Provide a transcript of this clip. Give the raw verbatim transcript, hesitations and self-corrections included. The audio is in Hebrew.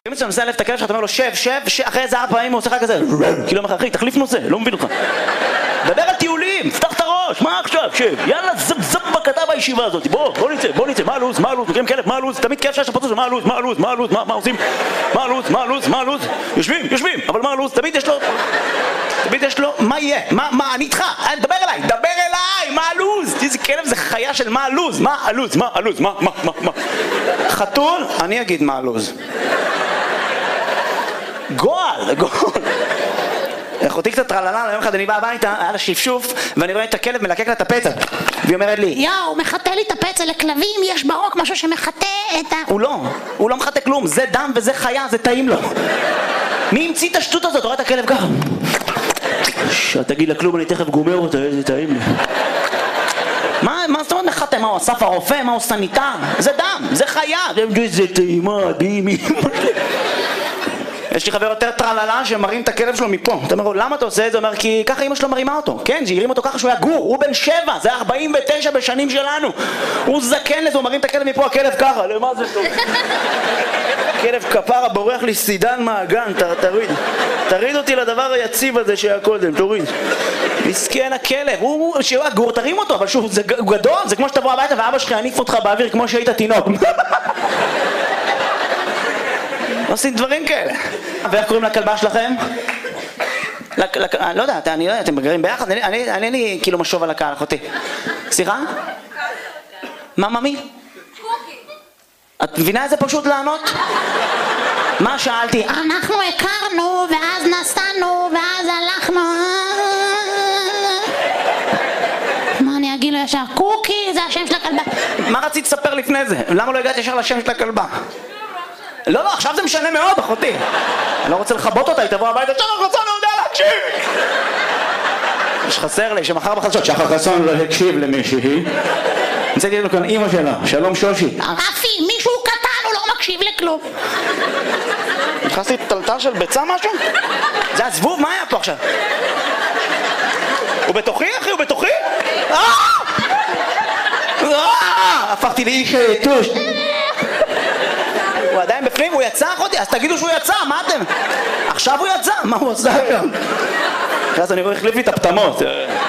אם אתה מנסה להלף את הכלב שלך, אתה אומר לו שב, שב, אחרי איזה ארבע פעמים הוא עושה לך כזה כאילו אומר לך, אחי, תחליף נושא, לא מבין אותך. דבר על טיולים, פתח את הראש, מה עכשיו, שב, יאללה, זב זב בקטע בישיבה הזאת, בוא, בוא נצא, בוא נצא, מה הלו"ז, מה הלו"ז, מכירים כלב, מה הלו"ז, תמיד כיף שיש לפוצץ, מה הלו"ז, מה הלו"ז, מה הלו"ז, מה עושים, מה הלו"ז, מה הלו"ז, מה הלו"ז, יושבים, יושבים, אבל מה הלו"ז, תמיד יש לו, תמיד יש לו, מה יהיה, מה, מה, אני איתך, דבר אליי, דבר אליי, מה הלו"ז, איזה כלב זה חיה של מה הלו"ז, מה הלו"ז, מה הלו"ז, מה, מה, מה, מה, חתול, אני אגיד מה הלו"ז. גועל, גועל. אחותי קצת טרללה, יום אחד אני בא הביתה, היה לה שפשוף, ואני רואה את הכלב מלקק לה את הפצע. והיא אומרת לי, יאו, מחטא לי את הפצע, לכלבים יש ברוק משהו שמחטא את ה... הוא לא, הוא לא מחטא כלום, זה דם וזה חיה, זה טעים לו. מי המציא את השטות הזאת? רואה את הכלב ככה. תגיד לה כלום, אני תכף גומר אותה, איזה טעים לי. מה, מה זאת אומרת מחטא? מה הוא אסף הרופא? מה הוא סניטר? זה דם, זה חיה. זה טעימה, דימי. יש לי חבר יותר טרללה שמרים את הכלב שלו מפה. אתה אומר לו, למה אתה עושה את זה? הוא אומר, כי ככה אמא שלו מרימה אותו. כן, שהרים אותו ככה שהוא היה גור, הוא בן שבע, זה ארבעים ותשע בשנים שלנו. הוא זקן לזה, הוא מרים את הכלב מפה, הכלב ככה, למה זה טוב? הכלב כפרה בורח לי סידן מהגן, תוריד. תריד אותי לדבר היציב הזה שהיה קודם, תוריד. מסכן הכלב, הוא שהוא היה גור, תרים אותו, אבל שוב, זה גדול, זה כמו שתבוא הביתה ואבא שלך יניף אותך באוויר כמו שהיית תינוק. עושים דברים כאלה. ואיך קוראים לכלבה שלכם? לא יודע, אני לא יודע, אתם גרים ביחד? אני אין לי כאילו משוב על הקהל, אחותי. סליחה? מה, ממי? את מבינה איזה פשוט לענות? מה שאלתי? אנחנו הכרנו, ואז נסענו, ואז הלכנו... מה אני אגיד לו ישר? קוקי, זה השם של הכלבה. מה רצית לספר לפני זה? למה לא הגעת ישר לשם של הכלבה? לא, לא, עכשיו זה משנה מאוד, אחותי. אני לא רוצה לחבות אותה, היא תבוא הביתה, שחר חסון לא יודע להקשיב! יש חסר לי, שמחר בחדשות, שחר חסון לא הקשיב למישהי. נצאתי לנו כאן אימא שלה, שלום שושי. רפי, מישהו קטן, הוא לא מקשיב לכלום. נכנסתי טלטל של ביצה משהו? זה הזבוב, מה היה פה עכשיו? הוא בתוכי, אחי, הוא בתוכי? הפכתי לאיש יתוש. הוא עדיין בפנים, הוא יצא אחותי, אז תגידו שהוא יצא, מה אתם? עכשיו הוא יצא, מה הוא עושה היום? אחרי זה אני רואה, החליף לי את הפתמות.